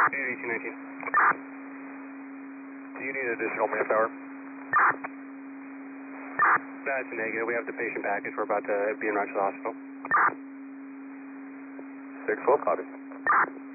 Unit 1819. Do you need additional manpower? That's a negative. We have the patient package. We're about to be in Rochester Hospital. 6-12, copy.